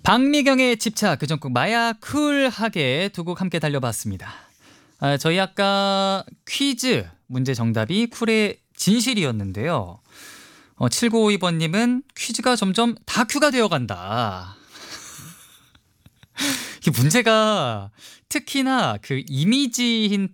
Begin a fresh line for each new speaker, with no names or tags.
박미경의 집착, 그전곡 마야 쿨하게 두 곡 함께 달려봤습니다. 저희 아까 퀴즈 문제 정답이 쿨의 진실이었는데요. 7952번님은 퀴즈가 점점 다큐가 되어간다. 이 문제가 특히나 그 이미지 힌트